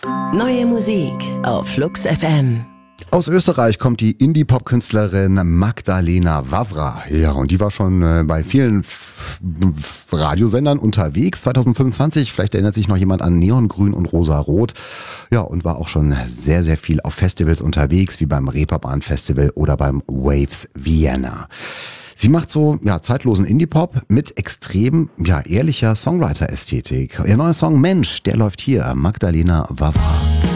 Neue Musik auf Flux FM. Aus Österreich kommt die Indie-Pop-Künstlerin Magdalena Wawra. Ja, und die war schon bei vielen Radiosendern unterwegs. 2025, vielleicht erinnert sich noch jemand an Neongrün und Rosarot. Ja, und war auch schon sehr, sehr viel auf Festivals unterwegs, wie beim Reeperbahn Festival oder beim Waves Vienna. Sie macht so zeitlosen Indie-Pop mit extrem ehrlicher Songwriter-Ästhetik. Ihr neuer Song Mensch, der läuft hier. Magdalena Wawra.